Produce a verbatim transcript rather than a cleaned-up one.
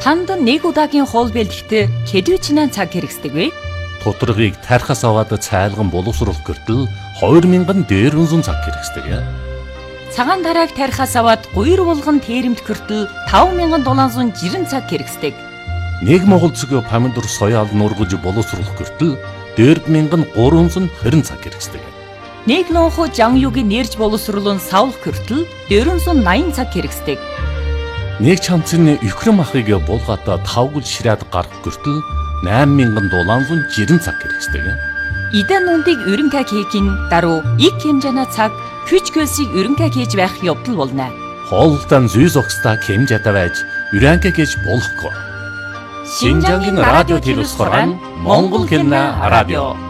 Танд нэг удаагийн хоол бэлтгэхдээ хэдвэчнээ цаг хэрэгсдэг вэ? Тутаргыг тархаас аваад цайлган боловсруулах гэртэл хоёр мянган дээрвэн цаг хэрэгсдэг. Цагаан тарааг тархаас аваад гуйр булган тэрэмт гэртэл таван мянган долоон зуун жирэн цаг хэрэгсдэг. Нэг монгол цэгийн помидор соёал нургаж боловсруулах гэртэл дөрв мянган гурван зуун хорин цаг хэрэгсдэг. Нэг лонхо жангюгийн нэрж боловсруулан савлах гэртэл дөрвөн зуун наян цаг хэрэгсдэг. Нэг чамцны өхрөн махыг булгаатаа тавгал ширээд гарах гэртэл найман мянган долоон зуун жирэн цаг хэрэгсдэг. Идэн нүндийг өрөнкай хийхин даруй ик хэмжээний цаг хүч хөлсийг өрөнкай хийж байх явдал болно. Хоолтон зүй зогсдаа хэмжээтэй байж өрөнкай хийж болохгүй. Шинжангийн радио телевиз хорон Монгол хэлний радио